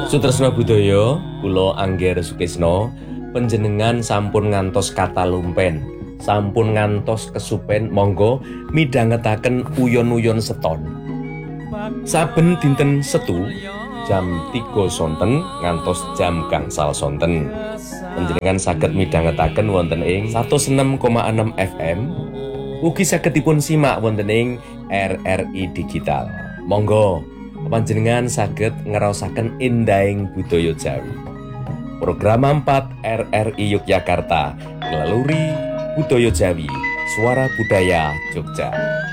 Sutresna budaya, kula Angger Sukisno, panjenengan sampun ngantos kata lumpen, sampun ngantos kesupen, monggo midhangetaken uyon-uyon seton. Saben dinten Setu jam 3 sonten ngantos jam gangsal sonten. Panjenengan saged midhangetaken wonten ing 106,6 FM. Ugi saged dipun simak wonten ing RRI Digital. Monggo panjenengan saged ngraosaken indahing budaya Jawi. Program 4 RRI Yogyakarta, ngeleluri budaya Jawi, suara budaya Jogja.